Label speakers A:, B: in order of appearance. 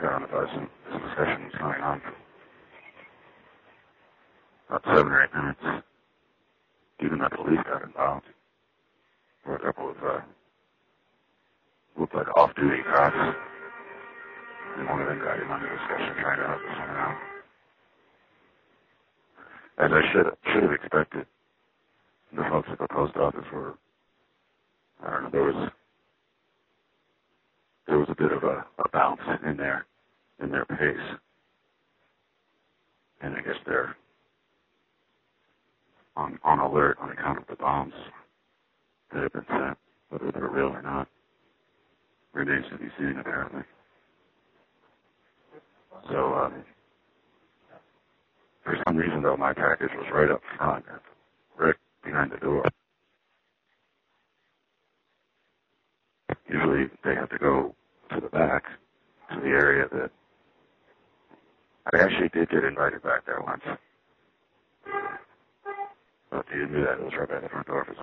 A: got on the bus and this discussion was going on for about 7 or 8 minutes. Even the police got involved. There were a couple of, looked like off-duty cops. And one of them got in on the discussion trying to help us out. As I should have expected, the folks at the post office were, I don't know, there was a bit of a bounce in their pace. And I guess they're on alert on account of the bombs that have been sent, whether they're real or not. Remains to be seen, apparently. So, for some reason, though, my package was right up front, right behind the door. Usually, they have to go to the back, to the area that I actually did get invited back there once. But you knew that it was right by the front door for some